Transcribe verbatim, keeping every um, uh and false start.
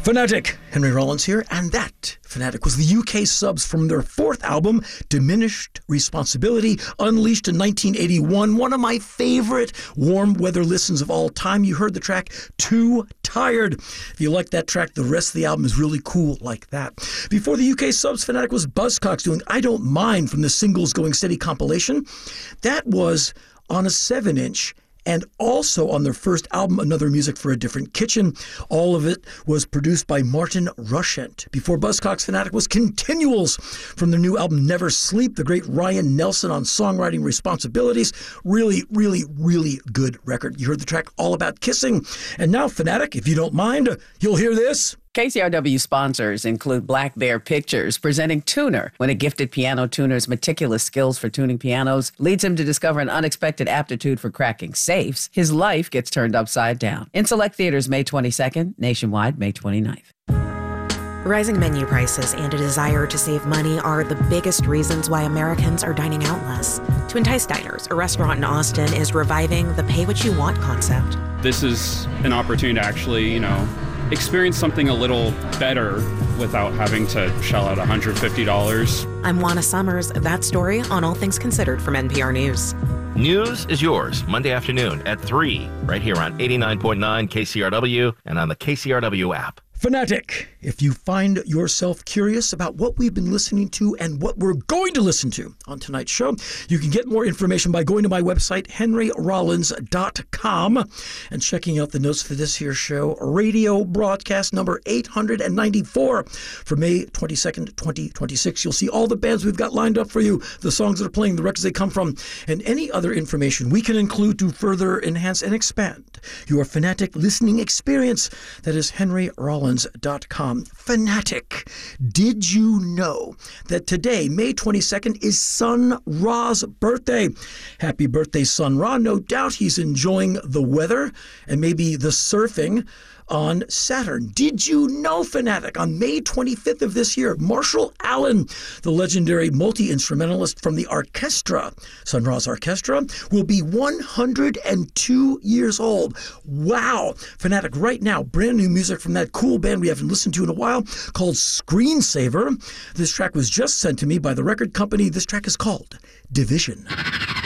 Fanatic, Henry Rollins here, and that, Fanatic, was the U K subs from their fourth album, Diminished Responsibility, unleashed in nineteen eighty-one. One of my favorite warm weather listens of all time. You heard the track, Too Tired. If you like that track, the rest of the album is really cool like that. Before the U K subs, Fanatic was Buzzcocks doing I Don't Mind from the Singles Going Steady compilation. That was on a seven inch. And also on their first album, Another Music for a Different Kitchen. All of it was produced by Martin Rushent. Before Buzzcocks, Fanatic was Continuals from their new album, Never Sleep, the great Ryan Nelson on songwriting responsibilities. Really, really, really good record. You heard the track All About Kissing. And now, Fanatic, if you don't mind, you'll hear this. K C R W sponsors include Black Bear Pictures, presenting Tuner. When a gifted piano tuner's meticulous skills for tuning pianos leads him to discover an unexpected aptitude for cracking safes, his life gets turned upside down. In select theaters May twenty-second, nationwide May twenty-ninth. Rising menu prices and a desire to save money are the biggest reasons why Americans are dining out less. To entice diners, a restaurant in Austin is reviving the pay what you want concept. This is an opportunity to actually, you know, experience something a little better without having to shell out one hundred fifty dollars. I'm Juana Summers. That story on All Things Considered from N P R News. News is yours, Monday afternoon at three, right here on eighty-nine point nine K C R W and on the K C R W app. Fanatic, if you find yourself curious about what we've been listening to and what we're going to listen to on tonight's show, you can get more information by going to my website, henry rollins dot com, and checking out the notes for this here show, radio broadcast number eight hundred ninety-four for May twenty-second, twenty twenty-six. You'll see all the bands we've got lined up for you, the songs that are playing, the records they come from, and any other information we can include to further enhance and expand your Fanatic listening experience. That is henry rollins dot com. Fanatic, did you know that today, May twenty-second, is Sun Ra's birthday? Happy birthday, Sun Ra. No doubt he's enjoying the weather and maybe the surfing on Saturn. Did you know, Fanatic, on May twenty-fifth of this year, Marshall Allen, the legendary multi-instrumentalist from the orchestra, Sun Ra's Orchestra, will be one hundred two years old. Wow. Fanatic, right now, brand new music from that cool band we haven't listened to in a while called Screensaver. This track was just sent to me by the record company. This track is called Division.